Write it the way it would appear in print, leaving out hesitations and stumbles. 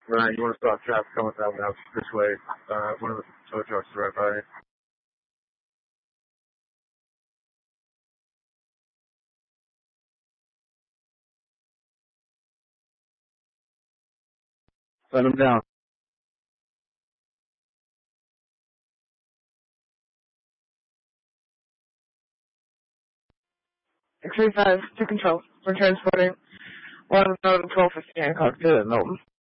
Right, you want to stop traffic coming down the house this way. One of the tow trucks is right by you. Send them down. X-ray 5 to control. We're transporting 1 of 1250 Hancock to Milton.